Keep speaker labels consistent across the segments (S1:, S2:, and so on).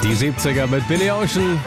S1: Die 70er mit Billy Ocean.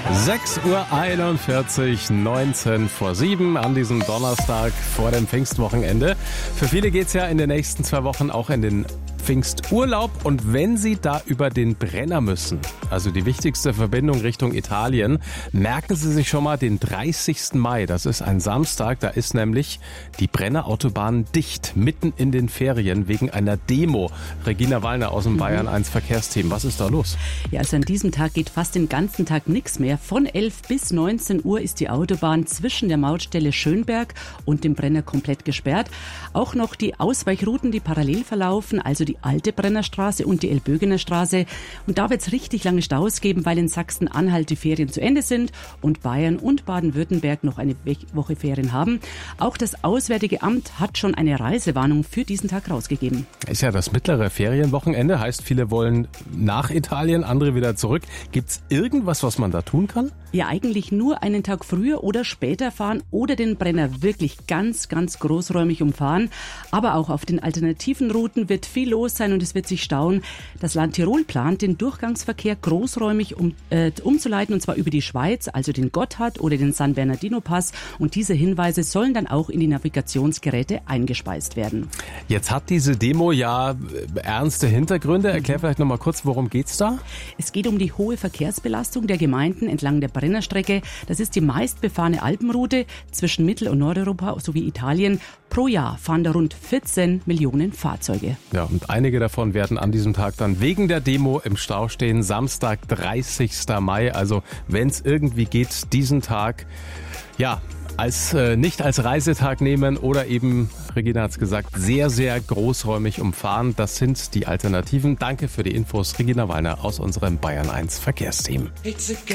S1: 6:41 Uhr, 19 vor 7 an diesem Donnerstag vor dem Pfingstwochenende. Für viele geht's ja in den nächsten 2 Wochen auch in den Pfingsturlaub. Und wenn Sie da über den Brenner müssen, also die wichtigste Verbindung Richtung Italien, merken Sie sich schon mal den 30. Mai. Das ist ein Samstag, da ist nämlich die Brennerautobahn dicht, mitten in den Ferien wegen einer Demo. Regina Wallner aus dem Bayern 1 Verkehrsteam. Was ist da los?
S2: Ja, also an diesem Tag geht fast den ganzen Tag nichts mehr. Von 11 bis 19 Uhr ist die Autobahn zwischen der Mautstelle Schönberg und dem Brenner komplett gesperrt. Auch noch die Ausweichrouten, die parallel verlaufen, also die alte Brennerstraße und die Elbögener Straße. Und da wird es richtig lange Staus geben, weil in Sachsen-Anhalt die Ferien zu Ende sind und Bayern und Baden-Württemberg noch eine Woche Ferien haben. Auch das Auswärtige Amt hat schon eine Reisewarnung für diesen Tag rausgegeben.
S1: Ist ja das mittlere Ferienwochenende, heißt viele wollen nach Italien, andere wieder zurück. Gibt's irgendwas, was man da tun kann?
S2: Ja, eigentlich nur einen Tag früher oder später fahren oder den Brenner wirklich ganz, ganz großräumig umfahren. Aber auch auf den alternativen Routen wird viel los sein und es wird sich stauen. Das Land Tirol plant, den Durchgangsverkehr großräumig umzuleiten, und zwar über die Schweiz, also den Gotthard oder den San Bernardino Pass. Und diese Hinweise sollen dann auch in die Navigationsgeräte eingespeist werden.
S1: Jetzt hat diese Demo ja ernste Hintergründe. Erklär vielleicht noch mal kurz, worum geht's da?
S2: Es geht um die hohe Verkehrsbelastung der Gemeinden entlang der Brennerstrecke. Das ist die meistbefahrene Alpenroute zwischen Mittel- und Nordeuropa sowie Italien. Pro Jahr fahren da rund 14 Millionen Fahrzeuge.
S1: Ja, und einige davon werden an diesem Tag dann wegen der Demo im Stau stehen. Samstag, 30. Mai. Also wenn es irgendwie geht, diesen Tag nicht als Reisetag nehmen oder eben, Regina hat es gesagt, sehr, sehr großräumig umfahren. Das sind die Alternativen. Danke für die Infos, Regina Wallner aus unserem Bayern 1 Verkehrsteam.